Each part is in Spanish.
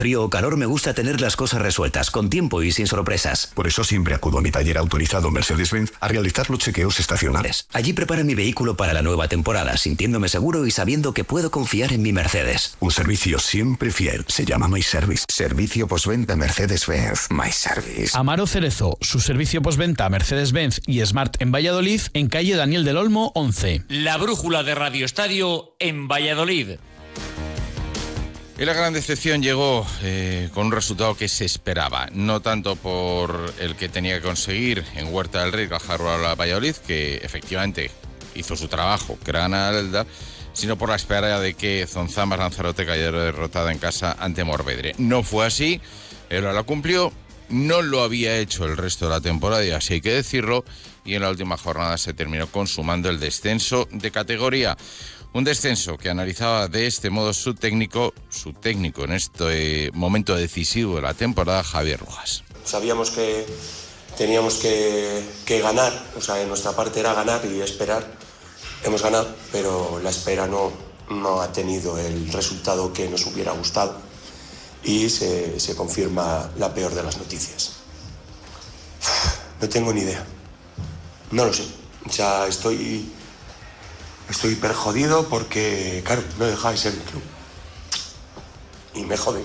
Frío o calor, me gusta tener las cosas resueltas, con tiempo y sin sorpresas. Por eso siempre acudo a mi taller autorizado Mercedes-Benz a realizar los chequeos estacionales. Allí preparo mi vehículo para la nueva temporada, sintiéndome seguro y sabiendo que puedo confiar en mi Mercedes. Un servicio siempre fiel. Se llama MyService. Servicio postventa Mercedes-Benz. MyService. Amaro Cerezo, su servicio postventa Mercedes-Benz y Smart en Valladolid, en calle Daniel del Olmo, 11. La brújula de Radio Estadio en Valladolid. Y la gran decepción llegó con un resultado que se esperaba, no tanto por el que tenía que conseguir en Huerta del Rey, Caja Rural Valladolid, que efectivamente hizo su trabajo, que era ganar al Elda, sino por la espera de que Zonzamas Lanzarote cayera derrotada en casa ante Morvedre. No fue así, él la cumplió, no lo había hecho el resto de la temporada, y así hay que decirlo, y en la última jornada se terminó consumando el descenso de categoría. Un descenso que analizaba de este modo su técnico en este momento decisivo de la temporada, Javier Rojas. Sabíamos que teníamos que ganar, o sea, de nuestra parte era ganar y esperar. Hemos ganado, pero la espera no ha tenido el resultado que nos hubiera gustado y se confirma la peor de las noticias. No tengo ni idea, no lo sé, ya estoy hiper jodido porque, claro, no dejáis ser mi club. Y me jode.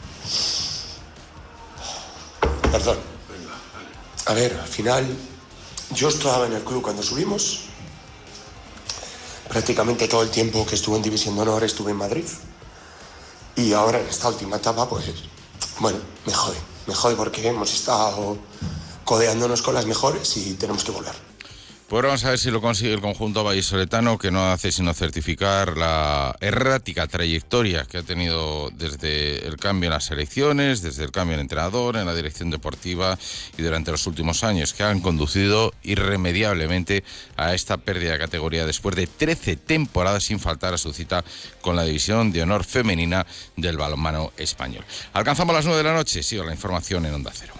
Perdón. A ver, al final, yo estaba en el club cuando subimos. Prácticamente todo el tiempo que estuve en División de Honor estuve en Madrid. Y ahora en esta última etapa, pues, bueno, me jode. Me jode porque hemos estado codeándonos con las mejores y tenemos que volver. Pues vamos a ver si lo consigue el conjunto vallisoletano, que no hace sino certificar la errática trayectoria que ha tenido desde el cambio en las selecciones, desde el cambio en entrenador, en la dirección deportiva y durante los últimos años, que han conducido irremediablemente a esta pérdida de categoría después de 13 temporadas sin faltar a su cita con la División de Honor femenina del balonmano español. Alcanzamos las 9 de la noche, sigo la información en Onda Cero.